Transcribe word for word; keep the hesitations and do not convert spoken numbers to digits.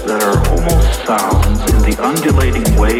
that are almost sounds in the undulating waves